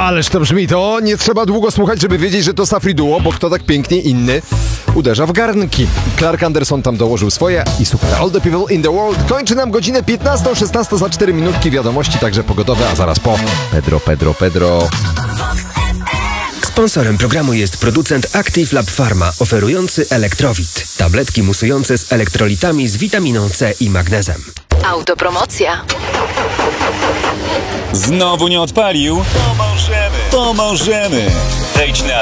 Ależ to brzmi to. Nie trzeba długo słuchać, żeby wiedzieć, że to Safri Duo, bo kto tak pięknie inny uderza w garnki. Clark Anderson tam dołożył swoje i super. All the people in the world kończy nam godzinę 15:16 za 4 minutki. Wiadomości także pogodowe, a zaraz po Pedro. Sponsorem programu jest producent Active Lab Pharma, oferujący Elektrowit. Tabletki musujące z elektrolitami z witaminą C i magnezem. Autopromocja. Znowu nie odpalił? Pomożemy! Wejdź na